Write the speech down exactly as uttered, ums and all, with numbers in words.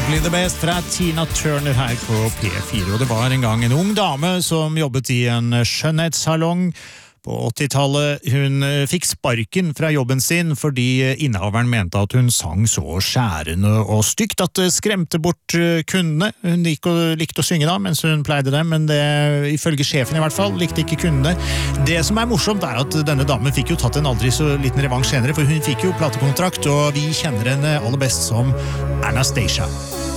Simply the Best fra Tina Turner her på P fire. Og det var en gang en ung dame som jobbet i en skjønnhetssalong på åttitallet. Hun fikk sparken fra jobben sin fordi innehaveren mente at hun sang så skjærende og stygt at det skremte bort kundene. Hun likte å, likte å synge da, mens hun pleide det, men det, ifølge sjefen i hvert fall, likte ikke kundene. Det som er morsomt er at denne damen fikk jo tatt en aldri så liten revansj senere, for hun fikk jo platekontrakt, og vi kjenner henne aller best som Anastacia.